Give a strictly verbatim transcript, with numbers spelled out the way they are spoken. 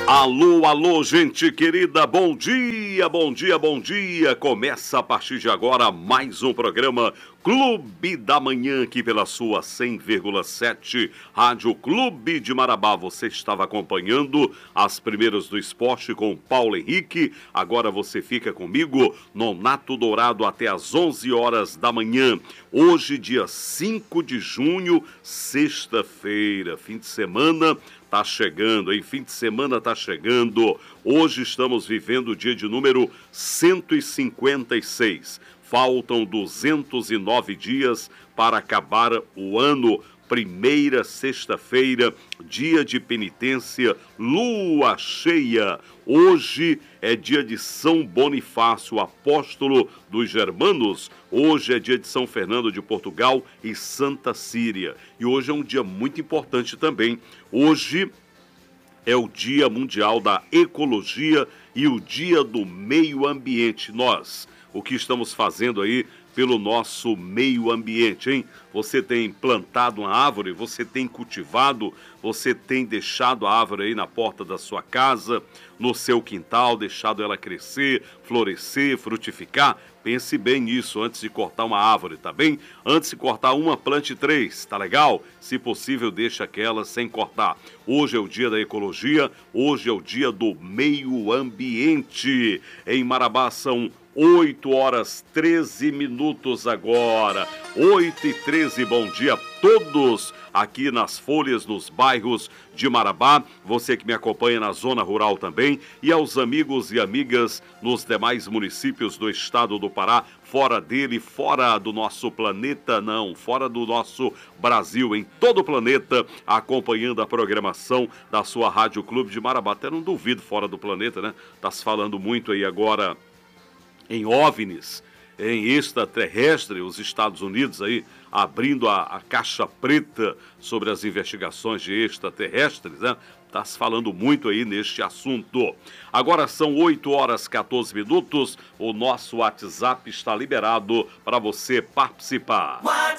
Alô, alô, gente querida, bom dia, bom dia, bom dia. Começa a partir de agora mais um programa Clube da Manhã aqui pela sua cem vírgula sete Rádio Clube de Marabá. Você estava acompanhando as primeiras do esporte com Paulo Henrique. Agora você fica comigo no Nato Dourado até às onze horas da manhã. Hoje, dia cinco de junho, sexta-feira, fim de semana. Tá chegando, hein? Fim de semana tá chegando. Hoje estamos vivendo o dia de número cento e cinquenta e seis. Faltam duzentos e nove dias para acabar o ano. Primeira sexta-feira, dia de penitência, lua cheia. Hoje é dia de São Bonifácio, apóstolo dos germanos. Hoje é dia de São Fernando de Portugal e Santa Síria. E hoje é um dia muito importante também. Hoje é o Dia Mundial da Ecologia e o Dia do Meio Ambiente. Nós, o que estamos fazendo aí pelo nosso meio ambiente, hein? Você tem plantado uma árvore, você tem cultivado, você tem deixado a árvore aí na porta da sua casa, no seu quintal, deixado ela crescer, florescer, frutificar? Pense bem nisso antes de cortar uma árvore, tá bem? Antes de cortar uma, plante três, tá legal? Se possível, deixa aquela sem cortar. Hoje é o dia da ecologia, hoje é o dia do meio ambiente. Em Marabá são oito horas treze minutos agora. oito e treze, bom dia a todos aqui nas folhas, nos bairros de Marabá. Você que me acompanha na zona rural também. E aos amigos e amigas nos demais municípios do estado do Pará. Fora dele, fora do nosso planeta, não, fora do nosso Brasil, em todo o planeta, acompanhando a programação da sua Rádio Clube de Marabá. Até não duvido fora do planeta, né? Tá se falando muito aí agora em OVNIs, em extraterrestre, os Estados Unidos aí abrindo a, a caixa preta sobre as investigações de extraterrestres, né? Está se falando muito aí neste assunto. Agora são oito horas e quatorze minutos, o nosso WhatsApp está liberado para você participar.